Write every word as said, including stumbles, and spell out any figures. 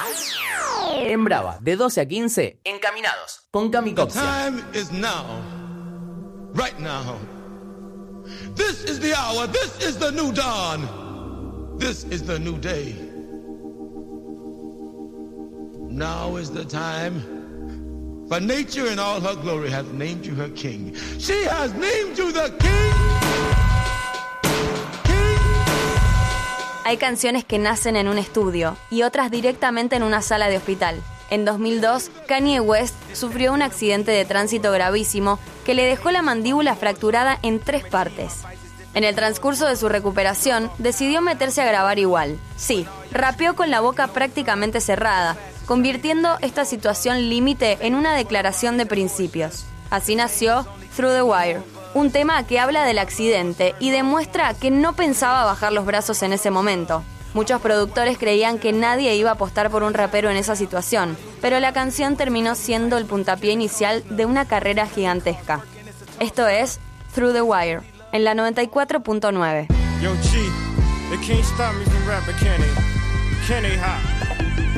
En Brava, de doce a quince, Encaminados, con Cami Coxia. Time is now. Right now. This is the hour. This is the new dawn. This is the new day. Now is the time. For nature in all her glory hath named you her king. She has named you the king. Hay canciones que nacen en un estudio y otras directamente en una sala de hospital. En dos mil dos, Kanye West sufrió un accidente de tránsito gravísimo que le dejó la mandíbula fracturada en tres partes. En el transcurso de su recuperación, decidió meterse a grabar igual. Sí, rapeó con la boca prácticamente cerrada, convirtiendo esta situación límite en una declaración de principios. Así nació Through the Wire, un tema que habla del accidente y demuestra que no pensaba bajar los brazos en ese momento. Muchos productores creían que nadie iba a apostar por un rapero en esa situación, pero la canción terminó siendo el puntapié inicial de una carrera gigantesca. Esto es Through the Wire, en la noventa y cuatro punto nueve. Yo, G, they can't stop me from rapping, can they? Can they, hop?